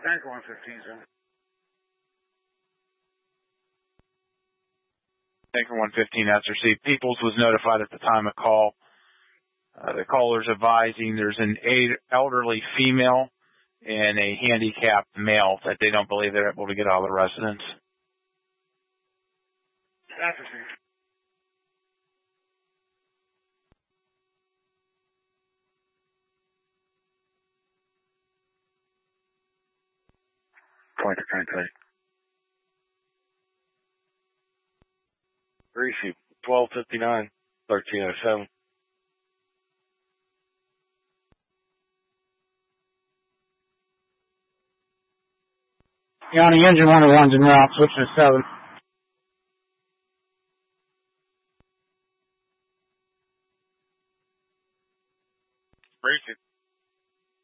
Anchor 115, sir. Anchor 115, that's received. Peoples was notified at the time of call. The caller's advising there's an elderly female and a handicapped male that they don't believe they're able to get out of the residence. That's received. Point to train today. Receive 1259, 1307. County engine 101's en route, switch to 7.